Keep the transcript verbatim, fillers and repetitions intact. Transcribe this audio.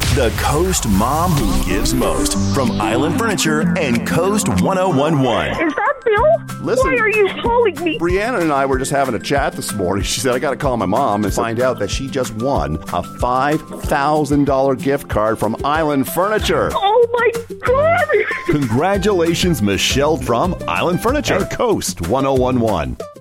The Coast Mom Who Gives Most from Island Furniture and Coast one oh one one. Is that Bill? Listen, Why are you calling me? Brianna and I were just having a chat this morning. She said, I got to call my mom and find out that she just won a five thousand dollars gift card from Island Furniture. Oh, my God. Congratulations, Michelle from Island Furniture and Coast one oh one one.